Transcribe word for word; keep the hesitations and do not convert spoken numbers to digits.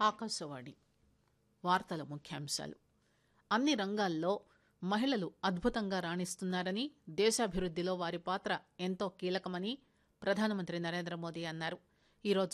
ఆకాశవాణి వార్తల ముఖ్యాంశాలు. అన్ని రంగాల్లో మహిళలు అద్భుతంగా రాణిస్తున్నారని, దేశాభివృద్దిలో వారి పాత్ర ఎంతో కీలకమని ప్రధానమంత్రి నరేంద్ర మోదీ అన్నారు. ఈరోజు